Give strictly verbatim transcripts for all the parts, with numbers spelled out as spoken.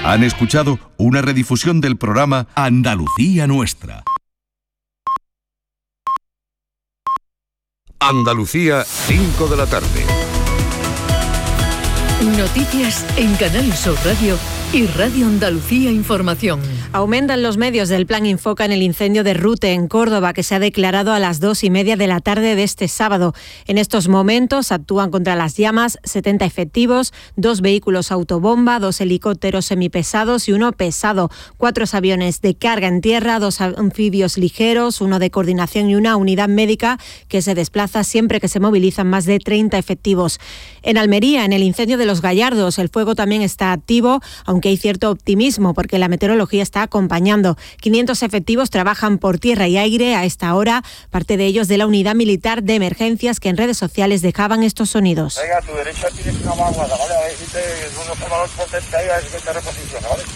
Han escuchado una redifusión del programa Andalucía Nuestra. Andalucía, cinco de la tarde. Noticias en Canal Sur Radio y Radio Andalucía Información. Aumentan los medios del Plan Infoca en el incendio de Rute, en Córdoba, que se ha declarado a las dos y media de la tarde de este sábado. En estos momentos actúan contra las llamas setenta efectivos, dos vehículos autobomba, dos helicópteros semipesados y uno pesado, cuatro aviones de carga en tierra, dos anfibios ligeros, uno de coordinación y una unidad médica que se desplaza siempre que se movilizan más de treinta efectivos. En Almería, en el incendio de Los Gallardos, el fuego también está activo, aunque hay cierto optimismo porque la meteorología está acompañando. quinientos efectivos trabajan por tierra y aire a esta hora, parte de ellos de la unidad militar de emergencias que en redes sociales dejaban estos sonidos. Venga, a tu derecha tienes una vaguada, ¿vale? A ver si te uno por valor potente ahí, a ver si te reposiciona, ¿vale?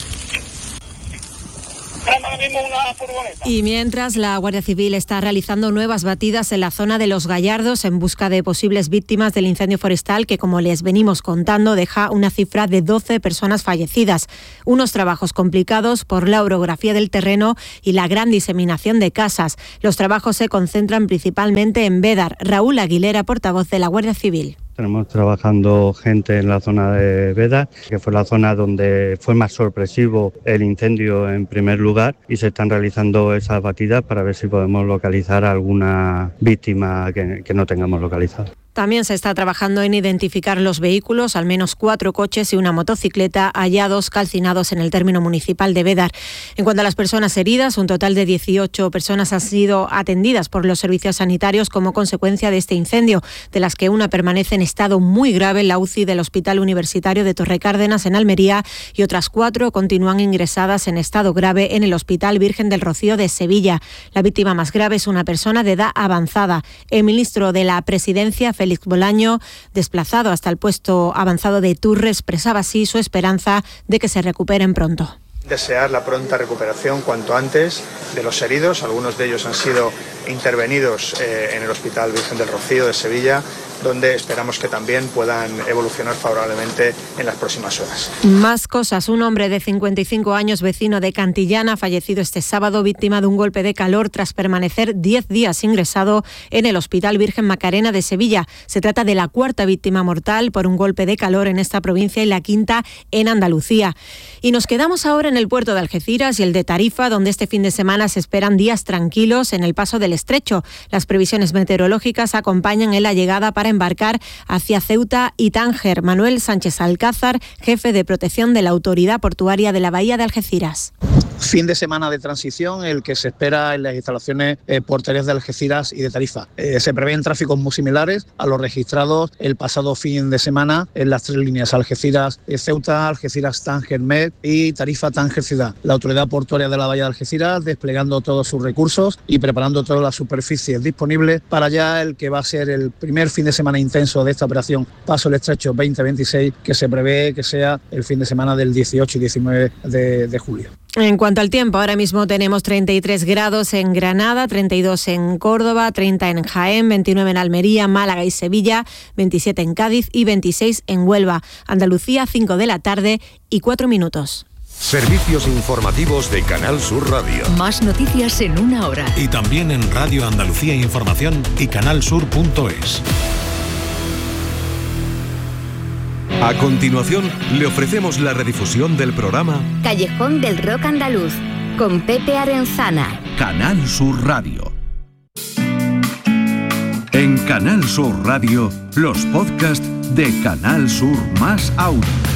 Y mientras, la Guardia Civil está realizando nuevas batidas en la zona de Los Gallardos en busca de posibles víctimas del incendio forestal que, como les venimos contando, deja una cifra de doce personas fallecidas. Unos trabajos complicados por la orografía del terreno y la gran diseminación de casas. Los trabajos se concentran principalmente en Bédar. Raúl Aguilera, portavoz de la Guardia Civil. Tenemos trabajando gente en la zona de Bédar, que fue la zona donde fue más sorpresivo el incendio en primer lugar, y se están realizando esas batidas para ver si podemos localizar alguna víctima que, que no tengamos localizada. También se está trabajando en identificar los vehículos, al menos cuatro coches y una motocicleta hallados calcinados en el término municipal de Bédar. En cuanto a las personas heridas, un total de dieciocho personas han sido atendidas por los servicios sanitarios como consecuencia de este incendio, de las que una permanece en estado muy grave en la U C I del Hospital Universitario de Torrecárdenas en Almería y otras cuatro continúan ingresadas en estado grave en el Hospital Virgen del Rocío de Sevilla. La víctima más grave es una persona de edad avanzada. El ministro de la Presidencia, Félix Bolaño, desplazado hasta el puesto avanzado de Turre, expresaba así su esperanza de que se recuperen pronto. Desear la pronta recuperación cuanto antes de los heridos. Algunos de ellos han sido intervenidos eh, en el Hospital Virgen del Rocío de Sevilla, donde esperamos que también puedan evolucionar favorablemente en las próximas horas. Más cosas. Un hombre de cincuenta y cinco años, vecino de Cantillana, fallecido este sábado víctima de un golpe de calor tras permanecer diez días ingresado en el Hospital Virgen Macarena de Sevilla. Se trata de la cuarta víctima mortal por un golpe de calor en esta provincia y la quinta en Andalucía. Y nos quedamos ahora en el puerto de Algeciras y el de Tarifa, donde este fin de semana se esperan días tranquilos en el paso del estrecho. Las previsiones meteorológicas acompañan en la llegada para embarcar hacia Ceuta y Tánger. Manuel Sánchez Alcázar, jefe de protección de la Autoridad Portuaria de la Bahía de Algeciras. Fin de semana de transición, el que se espera en las instalaciones eh, portuarias de Algeciras y de Tarifa. Eh, se prevén tráficos muy similares a los registrados el pasado fin de semana en las tres líneas: Algeciras eh, Ceuta, Algeciras Tánger Med y Tarifa Tánger Ciudad. La Autoridad Portuaria de la Bahía de Algeciras desplegando todos sus recursos y preparando todas las superficies disponibles para ya el que va a ser el primer fin de semana intenso de esta operación Paso el Estrecho veinte veintiséis, que se prevé que sea el fin de semana del dieciocho y diecinueve de, de julio. En cuanto al tiempo, ahora mismo tenemos treinta y tres grados en Granada, treinta y dos en Córdoba, treinta en Jaén, veintinueve en Almería, Málaga y Sevilla, veintisiete en Cádiz y veintiséis en Huelva. Andalucía, cinco de la tarde y cuatro minutos. Servicios informativos de Canal Sur Radio. Más noticias en una hora. Y también en Radio Andalucía Información y canal sur punto es. A continuación, le ofrecemos la redifusión del programa Callejón del Rock Andaluz, con Pepe Arenzana. Canal Sur Radio. En Canal Sur Radio, los podcasts de Canal Sur más Audio.